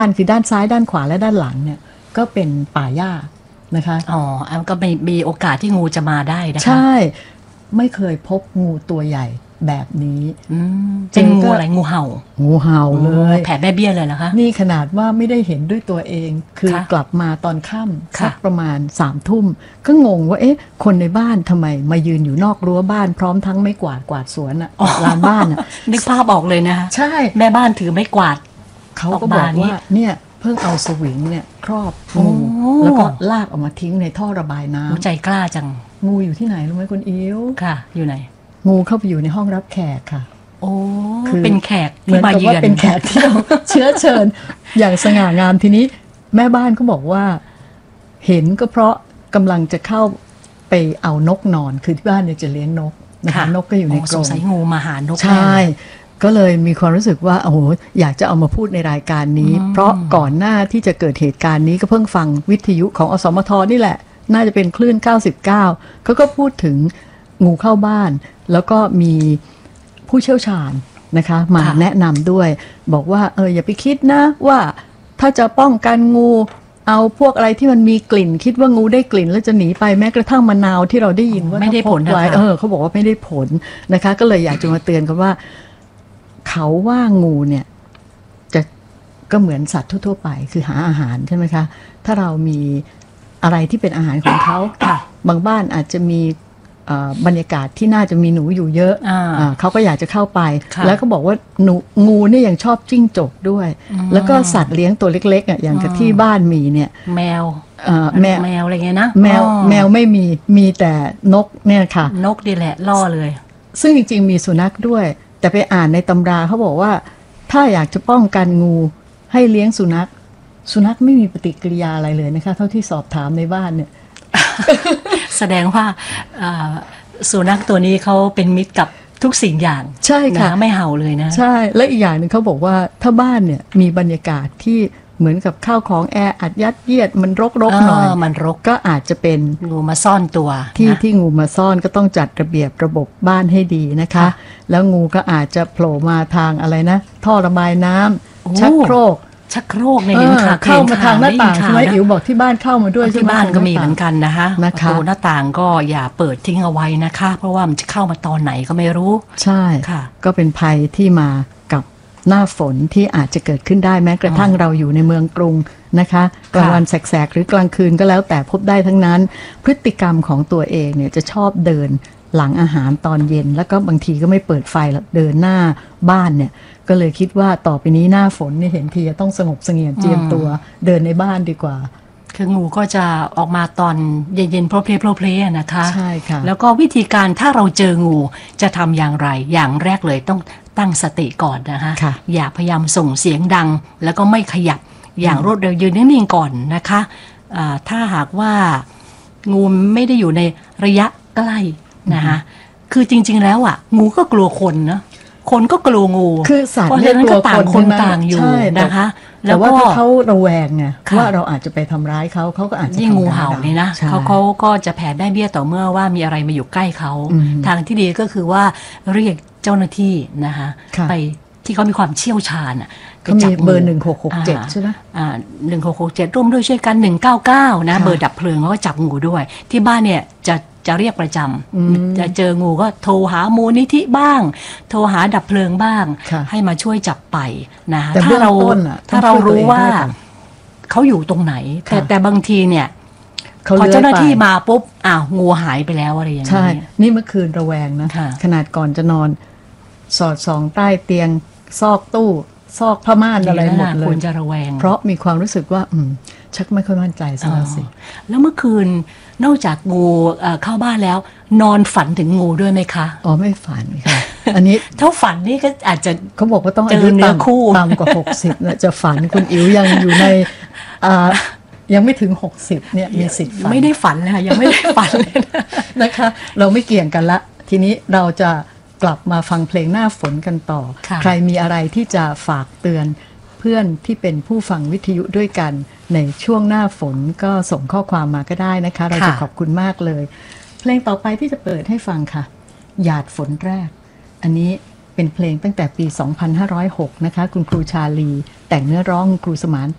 านคือด้านซ้ายด้านขวาและด้านหลังเนี่ยก็เป็นป่าหญ้านะคะก็มีโอกาสที่งูจะมาได้นะคะใช่ไม่เคยพบงูตัวใหญ่แบบนี้เป็นงูอะไรงูเห่าเลยแผ่แม่เบี้ยเลยเหรอคะนี่ขนาดว่าไม่ได้เห็นด้วยตัวเองคือกลับมาตอนค่ำสักประมาณ3 ทุ่มก็งงว่าคนในบ้านทำไมมายืนอยู่นอกรั้วบ้านพร้อมทั้งไม้กวาดสวนลานบ้านนึกภาพออกเลยนะคะใช่แม่บ้านถือไม้กวาดเขาก็บอกว่าเนี่ยเพิ่งเอาสวิงเนี่ยครอบงูแล้วก็ลากออกมาทิ้งในท่อระบายน้ำใจกล้าจังงูอยู่ที่ไหนรู้ไหมคุณอิ๋วค่ะอยู่ไหนงูเข้าไปอยู่ในห้องรับแขกค่ะคือเป็นแขกที่มาเยือนเป็นแขกที่เราเชื้อเชิญอย่างสง่างามทีนี้แม่บ้านก็บอกว่าเห็นก็เพราะกำลังจะเข้าไปเอานกนอนคือที่บ้านเนี่ยจะเลี้ยงนกนะคะนกก็อยู่ในกรงสงสัยงูมาหานกใช่ก็เลยมีความรู้สึกว่าโอ้โหอยากจะเอามาพูดในรายการนี้เพราะก่อนหน้าที่จะเกิดเหตุการณ์นี้ก็เพิ่งฟังวิทยุของอสมทนี่แหละน่าจะเป็นคลื่น99เขาก็พูดถึงงูเข้าบ้านแล้วก็มีผู้เชี่ยวชาญนะคะมาแนะนำด้วยบอกว่าอย่าไปคิดนะว่าถ้าจะป้องกันงูเอาพวกอะไรที่มันมีกลิ่นคิดว่างูได้กลิ่นแล้วจะหนีไปแม้กระทั่งมะนาวที่เราได้ยินว่าไม่ได้ผลนะคะเขาบอกว่าไม่ได้ผลนะคะก็เลยอยากจะมาเตือนกันว่าเขาว่างูเนี่ยจะก็เหมือนสัตว์ทั่วๆไปคือหาอาหารใช่ไหมคะถ้าเรามีอะไรที่เป็นอาหารของเขาบางบ้านอาจจะมีบรรยากาศที่น่าจะมีหนูอยู่เยอะเขาก็อยากจะเข้าไปแล้วก็บอกว่างูเนี่ยยังชอบจิ้งจกด้วยแล้วก็สัตว์เลี้ยงตัวเล็กๆอย่างกับที่บ้านมีเนี่ยแมวอะไรเงี้ยนะแมวไม่มีแต่นกเนี่ยค่ะนกดีแหละล่อเลยซึ่งจริงๆมีสุนัขด้วยแต่ไปอ่านในตำราเขาบอกว่าถ้าอยากจะป้องกันงูให้เลี้ยงสุนัขไม่มีปฏิกิริยาอะไรเลยนะคะเท่าที่สอบถามในบ้านเนี่ยแสดงว่าสุนัขตัวนี้เขาเป็นมิตรกับทุกสิ่งอย่างใช่ค่ะไม่เห่าเลยนะใช่และอีกอย่างหนึ่งเขาบอกว่าถ้าบ้านเนี่ยมีบรรยากาศที่เหมือนกับข้าวของแออัดยัดเยียดมันรกหน่อยมันรกก็อาจจะเป็นงูมาซ่อนตัวที่งูมาซ่อนก็ต้องจัดระเบียบระบบบ้านให้ดีนะคะแล้วงูก็อาจจะโผล่มาทางอะไรนะท่อระบายน้ำชักโครกเนี่ยเข้ามาทางหน้าต่างใช่ไหมอิ๋วบอกที่บ้านเข้ามาด้วยที่บ้านก็มีเหมือนกันนะคะประตูหน้าต่างก็อย่าเปิดทิ้งเอาไว้นะคะเพราะว่ามันจะเข้ามาตอนไหนก็ไม่รู้ใช่ค่ะก็เป็นภัยที่มากับหน้าฝนที่อาจจะเกิดขึ้นได้แม้กระทั่งเราอยู่ในเมืองกรุงนะคะกลางวันแสกๆหรือกลางคืนก็แล้วแต่พบได้ทั้งนั้นพฤติกรรมของตัวเองเนี่ยจะชอบเดินหลังอาหารตอนเย็นแล้วก็บางทีก็ไม่เปิดไฟเดินหน้าบ้านเนี่ยก็เลยคิดว่าต่อไปนี้หน้าฝนนี่เห็นทีจะต้องสงบเสงี่ยมเจียมตัวเดินในบ้านดีกว่าคืองูก็จะออกมาตอนเย็นๆโพลเพลนะคะใช่ค่ะแล้วก็วิธีการถ้าเราเจองูจะทำอย่างไรอย่างแรกเลยต้องตั้งสติก่อนนะคะอย่าพยายามส่งเสียงดังแล้วก็ไม่ขยับอย่างรวดเร็วยืนนิ่งๆก่อนนะคะถ้าหากว่างูไม่ได้อยู่ในระยะใกล้นะคะคือจริงๆแล้วงูก็กลัวคนนะคนก็กลัวงูคือสัตว์เนี่ยกลัวคนต่างอยู่นะคะแต่ว่าถ้าเขาระแวงไงว่าเราอาจจะไปทำร้ายเขาก็อาจจะยิ่งงูเห่าเนี่ยนะเขาก็จะแผ่แม่เบี้ยต่อเมื่อว่ามีอะไรมาอยู่ใกล้เขาทางที่ดีก็คือว่าเรียกเจ้าหน้าที่นะคะไปที่เขามีความเชี่ยวชาญเขามีเบอร์1667ใช่ไหม 1667ร่วมด้วยช่วยกัน199นะเบอร์ดับเพลิงเขาก็จับงูด้วยที่บ้านเนี่ยจะเรียกประจำจะเจองูก็โทรหามูลนิธิบ้างโทรหาดับเพลิงบ้างให้มาช่วยจับไปนะคะถ้าเรารู้ว่าเขาอยู่ตรงไหนแต่บางทีเนี่ยพอเจ้าหน้าที่มาปุ๊บงูหายไปแล้วอะไรอย่างนี้ใช่นี่เมื่อคืนระแวงนะขนาดก่อนจะนอนสอดส่องใต้เตียงซอกตู้ซอกผ้าม่านอะไรหมดเลยควรจะระแวงเพราะมีความรู้สึกว่าชักไม่ค่อยมั่นใจซะแล้วสิแล้วเมื่อคืนนอกจากงูเข้าบ้านแล้วนอนฝันถึงงูด้วยไหมคะไม่ฝันค่ะอันนี้ถ้าฝันนี่ก็อาจจะเขาบอกว่าต้องอายุต่ำกว่า60นะจะฝันคุณอิ๋วยังอยู่ในยังไม่ถึง60เนี่ยมีสิทธิ์ฝันไม่ได้ฝันเลยค่ะยังไม่ได้ฝันเลยนะคะเราไม่เกี่ยงกันละทีนี้เราจะกลับมาฟังเพลงหน้าฝนกันต่อใครมีอะไรที่จะฝากเตือนเพื่อนที่เป็นผู้ฟังวิทยุด้วยกันในช่วงหน้าฝนก็ส่งข้อความมาก็ได้นะคะเราจะขอบคุณมากเลยเพลงต่อไปที่จะเปิดให้ฟังค่ะหยาดฝนแรกอันนี้เป็นเพลงตั้งแต่ปี 2506 นะคะคุณครูชาลีแต่งเนื้อร้องครูสมาน